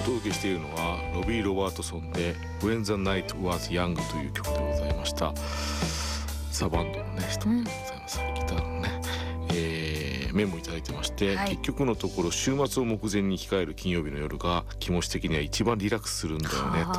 届けしているのはロビー・ロバートソンで When the Night Was Young という曲でございました。ザ・バンドのね人でございます、ギターのね、メモいただいてまして、結局のところ週末を目前に控える金曜日の夜が気持ち的には一番リラックスするんだよねと